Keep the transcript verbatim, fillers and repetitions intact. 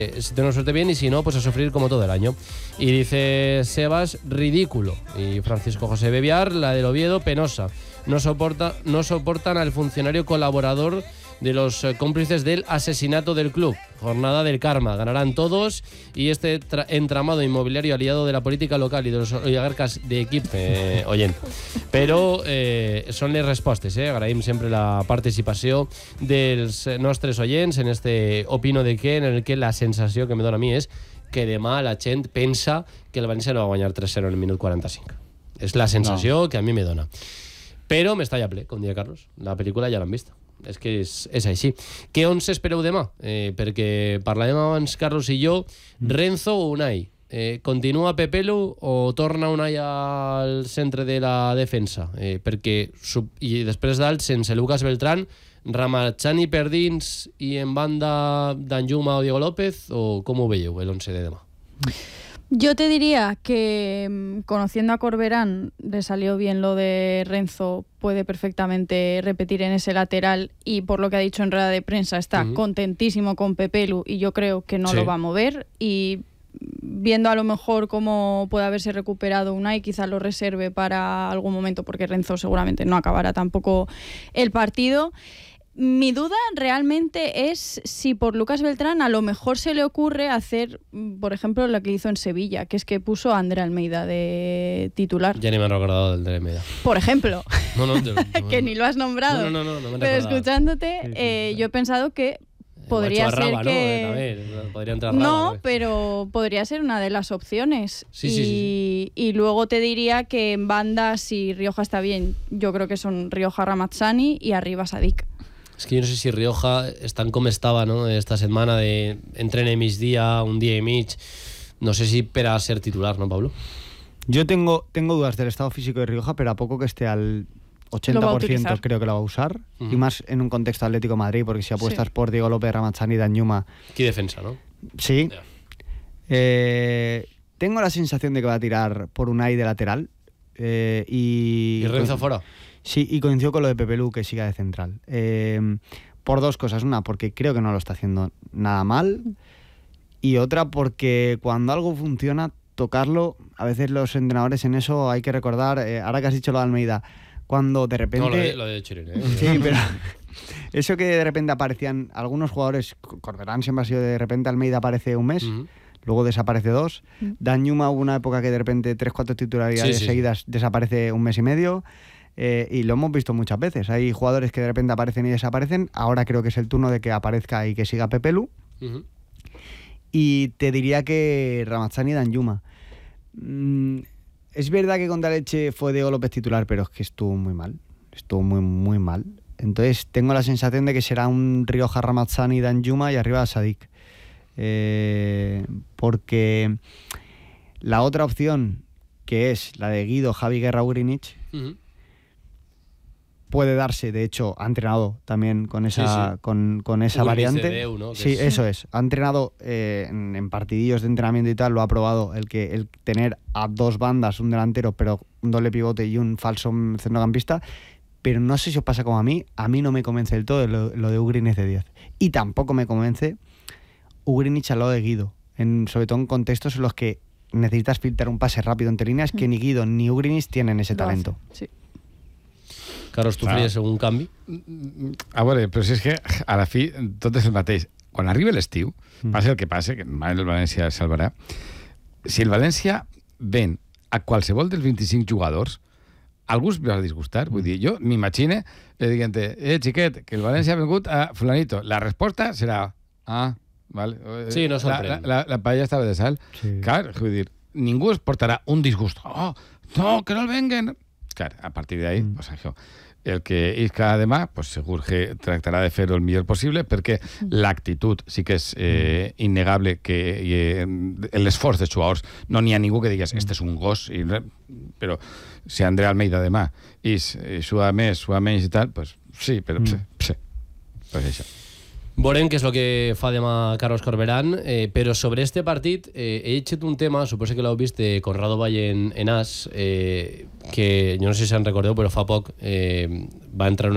Si tenemos suerte bien y si no, pues a sufrir como todo el año. Y dice Sebas, ridículo. Y Francisco José Bebiar, la del Oviedo, penosa. No, soporta, no soportan al funcionario colaborador de los cómplices del asesinato del club. Jornada del karma. Ganarán todos y este tra- entramado inmobiliario aliado de la política local y de los oligarcas de equip eh, oyen. Però eh, són les respostes. Eh? Agraïm sempre la participació dels nostres oients en este opino de què, en el que la sensació que me dona a mi és que demà la gent pensa que el València no va guanyar tres cero en el minut quaranta-cinc. És la sensació no. que a mi me dona. Però m'està ja ple, com diria Carlos. La pel·lícula ja l'han vista. És que és, és així. Què on s'espereu demà? Eh, perquè parlàvem abans, Carlos i jo, Renzo o Unai? Eh, continua Pepelu o torna Unai al centre de la defensa? Eh, perquè, sub, i després dalt, sense Lucas Beltrán, Ramazani per dins i en banda Danjuma o Diego López, o com ho veieu, el once de demà? Yo te diría que, conociendo a Corberán, le salió bien lo de Renzo, puede perfectamente repetir en ese lateral y por lo que ha dicho en rueda de prensa está uh-huh. contentísimo con Pepelu y yo creo que no sí. lo va a mover, y viendo a lo mejor cómo puede haberse recuperado Unai, quizás lo reserve para algún momento porque Renzo seguramente no acabará tampoco el partido. Mi duda realmente es si por Lucas Beltrán a lo mejor se le ocurre hacer, por ejemplo, lo que hizo en Sevilla, que es que puso a Ander Almeida de titular. Ya ni me han recordado del Ander Almeida. Por ejemplo. No, no, no, no, que ni lo has nombrado. No, no, no, no, no me Pero recordado. escuchándote, sí, sí, eh, sí. yo he pensado que podría ser Raba, que... ¿no? Ver, podría entrar no, Raba, pero podría ser una de las opciones. Sí, y, sí, sí. y luego te diría que en banda, si Rioja está bien, yo creo que son Rioja, Ramazani y arriba Sadik. És que jo no sé si Rioja, estan com estava, no?, esta setmana de entrena migdia, un día y mig, no sé si per a ser titular, ¿no, Pablo? Yo tengo, tengo dudas del estado físico de Rioja, pero a poco que esté al ochenta por ciento creo que lo va a usar, uh-huh. y más en un contexto Atlético de Madrid, porque si apuestas sí. por Diego López, Ramazani y Danjuma... Aquí defensa, ¿no? Sí. Yeah. Eh, tengo la sensación de que va a tirar por Unai de lateral. Eh, y... ¿Y Renzo fuera? Sí, y coincido con lo de Pepelu, que siga de central. Eh, por dos cosas. Una, porque creo que no lo está haciendo nada mal. Y otra, porque cuando algo funciona, tocarlo, a veces los entrenadores en eso hay que recordar, eh, ahora que has dicho lo de Almeida, cuando de repente... No, lo de, lo de Chirine, ¿eh? Sí, pero eso que de repente aparecían algunos jugadores, Corberán siempre ha sido de repente, Almeida aparece un mes, uh-huh. luego desaparece dos, uh-huh. Danjuma hubo una época que de repente tres, cuatro titularidades sí, sí, seguidas sí. desaparece un mes y medio. Eh, y lo hemos visto muchas veces. Hay jugadores que de repente aparecen y desaparecen. Ahora creo que es el turno de que aparezca y que siga Pepelu. Uh-huh. Y te diría que Ramazani y Danjuma. Mm, es verdad que contra Leche fue Diego López titular, pero es que estuvo muy mal. Estuvo muy, muy mal. Entonces tengo la sensación de que será un Rioja, Ramazani y Danjuma y arriba Sadik. Eh, porque la otra opción, que es la de Guido, Javi Guerra, Ugrinic, uh-huh. puede darse. De hecho, ha entrenado también con esa, sí, sí. Con, con esa variante. C D U, ¿no? Sí, es... eso es. Ha entrenado eh, en, en partidillos de entrenamiento y tal, lo ha probado, el que el tener a dos bandas, un delantero, pero un doble pivote y un falso centrocampista. Pero no sé si os pasa como a mí, a mí no me convence del todo lo, lo de Ugrinic de diez. Y tampoco me convence Ugrinic al lado de Guido, en, sobre todo en contextos en los que necesitas filtrar un pase rápido entre líneas, que ni Guido ni Ugrinic tienen ese lo talento. Hace, sí. Carlos, tu faries algun canvi? A veure, però si és que a la fi tot és el mateix. Quan arriba l'estiu, mm. passi el que passi, que mai el València salvarà, si el València ven a qualsevol dels vint-i-cinc jugadors, algú es va disgustar. Vull dir, jo m'imagine dient, eh, xiquet, que el València ha vengut a fulanito. La resposta serà, ah, vale. Sí, no sorprèn. La, la, la paella estava de sal. Sí. Clar, vull dir, ningú es portarà un disgust. Oh, no, que no el venguen. Clar, a partir d'ahí, mm. pues això, el que isca demà, pues segur que tractarà de fer-ho el millor possible, perquè mm. l'actitud sí que és eh, innegable, que eh, l'esforç dels jugadors, no n'hi ha ningú que digués, este és un gos, i, però si André Almeida demà és eh, suar més, suar menys i tal, pues sí, però mm. sí, pues això. Veurem què és el que fa demà Carlos Corberán, eh, però sobre este partit eh, he llegit un tema, suposo que l'heu vist, de Conrado Valle en, en As, eh, que jo no sé si se'n recordeu, però fa poc eh, va entrar